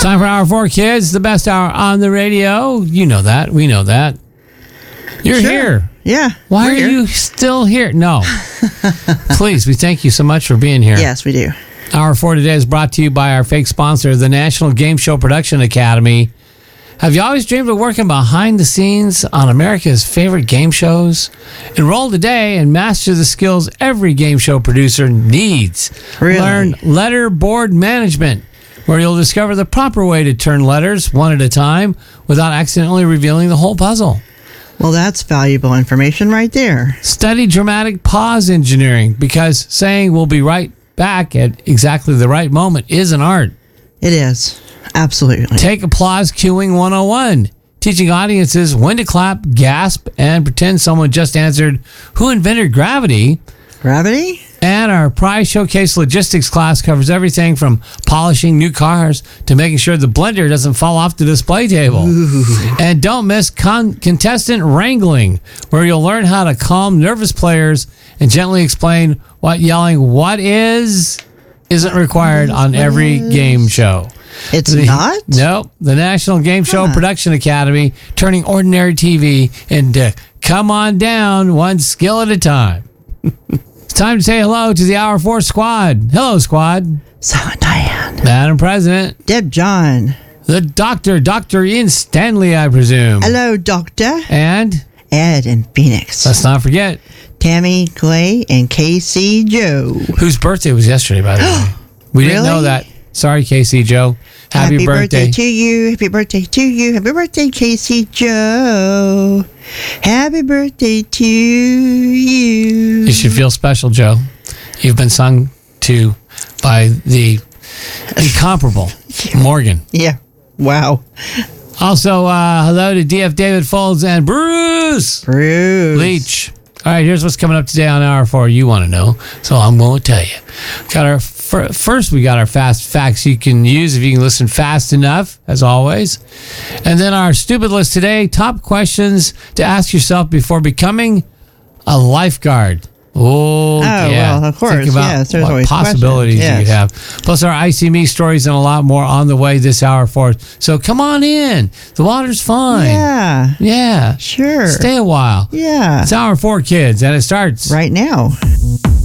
Time for Hour 4, kids. The best hour on the radio. You know that. We know that. You're Sure. here. Yeah. Why we're are here. you still here? No. Please, we thank you so much for being here. Yes, we do. Hour 4 today is brought to you by our fake sponsor, the National Game Show Production Academy. Have you always dreamed of working behind the scenes on America's favorite game shows? Enroll today and master the skills every game show producer needs. Really? Learn letterboard management, where you'll discover the proper way to turn letters one at a time without accidentally revealing the whole puzzle. Well, that's valuable information right there. Study dramatic pause engineering, because saying we'll be right back at exactly the right moment is an art. It is. Absolutely. Take applause cueing 101, teaching audiences when to clap, gasp, and pretend someone just answered, "Who invented gravity?" Gravity? And our prize showcase logistics class covers everything from polishing new cars to making sure the blender doesn't fall off the display table. Ooh. And don't miss contestant wrangling, where you'll learn how to calm nervous players and gently explain what yelling "what isn't required on every game show. It's not? Nope. The National Game Show Production Academy, turning ordinary TV into come on down one skill at a time. It's time to say hello to the Hour 4 squad. Hello, squad. Silent Diane. Madam President. Deb John. The doctor, Dr. Ian Stanley, I presume. Hello, Doctor. And Ed and Phoenix. let's not forget, Tammy, Clay, and KC Joe. whose birthday was yesterday, by the way. We didn't know Really? that. Sorry, KC Joe. Happy birthday. to you. Happy birthday to you. Happy birthday, KC Joe. Happy birthday to you. You should feel special, Joe. You've been sung to by the incomparable Morgan. Yeah. Wow. Also, hello to DF David Folds and Bruce Bruce. Leach. All right, here's what's coming up today on Hour 4. You want to know, so I'm going to tell you. Got our first, we got our fast facts you can use if you can listen fast enough, as always. And then our stupid list today, top questions to ask yourself before becoming a lifeguard. Oh, yeah. well, of course. Think about Yes, there's what always possibilities questions. you could Yes. have. Plus our IC Me stories and a lot more on the way this hour for us. So come on in. The water's fine. Yeah. Yeah. Sure. Stay a while. Yeah. It's Hour 4, kids, and it starts Right now.